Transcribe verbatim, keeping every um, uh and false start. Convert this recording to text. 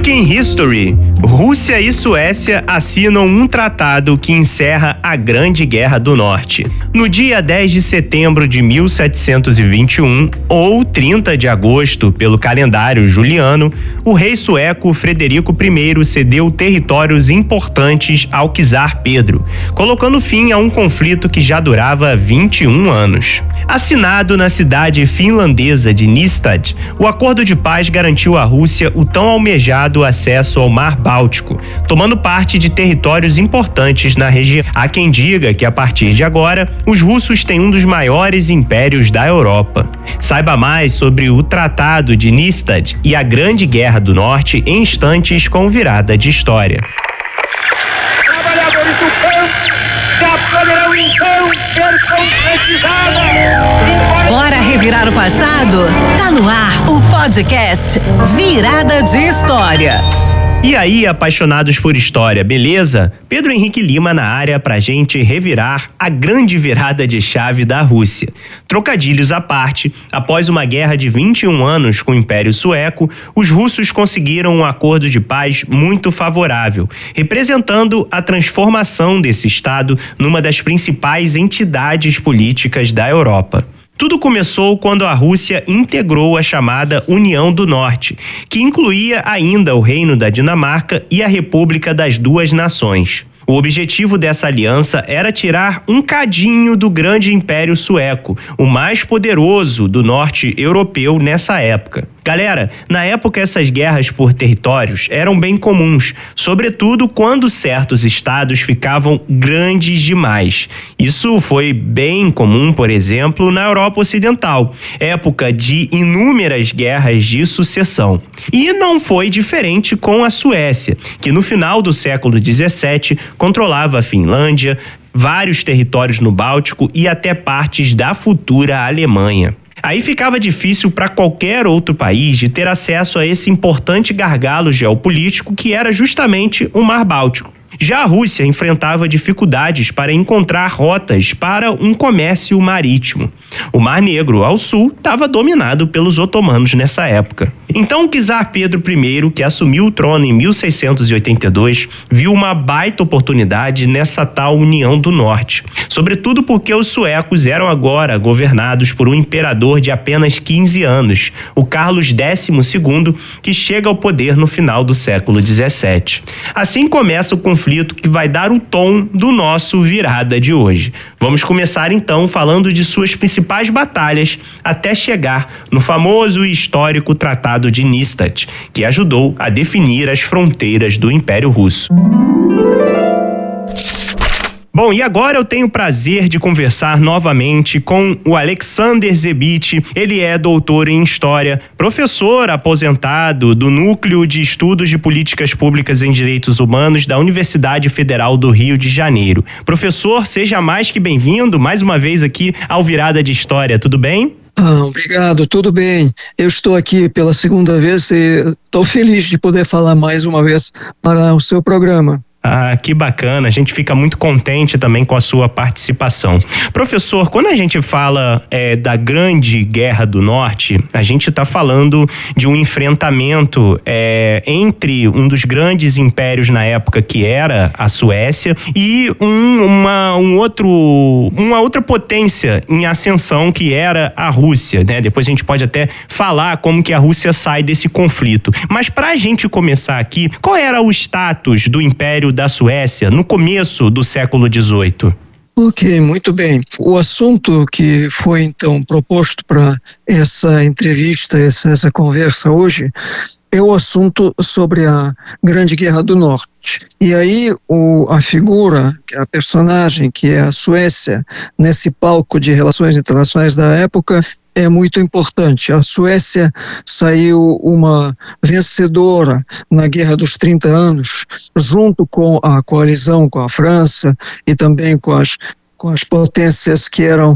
Week in History. Rússia e Suécia assinam um tratado que encerra a Grande Guerra do Norte. No dia dez de setembro de mil setecentos e vinte e um, ou trinta de agosto, pelo calendário juliano, o rei sueco Frederico I cedeu territórios importantes ao czar Pedro, colocando fim a um conflito que já durava vinte e um anos. Assinado na cidade finlandesa de Nystad, o acordo de paz garantiu à Rússia o tão almejado acesso ao Mar Báltico, tomando parte de territórios importantes na região. Há quem diga que a partir de agora, os russos têm um dos maiores impérios da Europa. Saiba mais sobre o Tratado de Nystad e a Grande Guerra do Norte em instantes com Virada de História. Trabalhadores do campo já poderão então ser concretizados. Bora revirar o passado? Tá no ar o podcast Virada de História. E aí, apaixonados por história, beleza? Pedro Henrique Lima na área pra gente revirar a grande virada de chave da Rússia. Trocadilhos à parte, após uma guerra de vinte e um anos com o Império Sueco, os russos conseguiram um acordo de paz muito favorável, representando a transformação desse estado numa das principais entidades políticas da Europa. Tudo começou quando a Rússia integrou a chamada União do Norte, que incluía ainda o Reino da Dinamarca e a República das Duas Nações. O objetivo dessa aliança era tirar um cadinho do grande Império Sueco, o mais poderoso do norte europeu nessa época. Galera, na época essas guerras por territórios eram bem comuns, sobretudo quando certos estados ficavam grandes demais. Isso foi bem comum, por exemplo, na Europa Ocidental, época de inúmeras guerras de sucessão. E não foi diferente com a Suécia, que no final do século dezessete controlava a Finlândia, vários territórios no Báltico e até partes da futura Alemanha. Aí ficava difícil para qualquer outro país de ter acesso a esse importante gargalo geopolítico que era justamente o Mar Báltico. Já a Rússia enfrentava dificuldades para encontrar rotas para um comércio marítimo. O Mar Negro, ao sul, estava dominado pelos otomanos nessa época. Então o czar Pedro I, que assumiu o trono em mil seiscentos e oitenta e dois, viu uma baita oportunidade nessa tal União do Norte. Sobretudo porque os suecos eram agora governados por um imperador de apenas quinze anos, o Carlos décimo segundo, que chega ao poder no final do século dezessete. Assim começa o conflito que vai dar o tom do nosso Virada de hoje. Vamos começar então falando de suas principais batalhas até chegar no famoso e histórico Tratado de Nystad, que ajudou a definir as fronteiras do Império Russo. Bom, e agora eu tenho o prazer de conversar novamente com o Alexander Zebit. Ele é doutor em História, professor aposentado do Núcleo de Estudos de Políticas Públicas em Direitos Humanos da Universidade Federal do Rio de Janeiro. Professor, seja mais que bem-vindo mais uma vez aqui ao Virada de História, tudo bem? Ah, obrigado, tudo bem. Eu estou aqui pela segunda vez e estou feliz de poder falar mais uma vez para o seu programa. Ah, que bacana, a gente fica muito contente também com a sua participação. Professor, quando a gente fala é, da Grande Guerra do Norte, a gente está falando de um enfrentamento é, entre um dos grandes impérios na época, que era a Suécia, e um, uma, um outro, uma outra potência em ascensão, que era a Rússia, né? Depois a gente pode até falar como que a Rússia sai desse conflito. Mas para a gente começar aqui, qual era o status do Império da Suécia no começo do século dezoito? Ok, muito bem. O assunto que foi então proposto para essa entrevista, essa, essa conversa hoje, é o assunto sobre a Grande Guerra do Norte. E aí o, a figura, a personagem que é a Suécia, nesse palco de relações internacionais da época, é muito importante. A Suécia saiu uma vencedora na Guerra dos trinta anos, junto com a coalizão com a França e também com as, com as potências que eram